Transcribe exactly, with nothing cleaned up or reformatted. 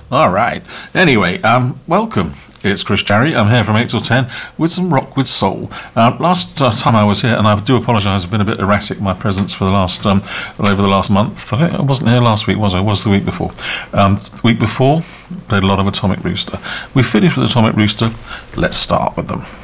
All right. Anyway, um, welcome. It's Chris Jarry. I'm here from eight till ten with some rock with soul. Uh, last uh, time I was here, and I do apologise, I've been a bit erratic in my presence for the last um, over the last month. I think I wasn't here last week, was I? I was the week before. Um, the week before, played a lot of Atomic Rooster. We finished with Atomic Rooster. Let's start with them.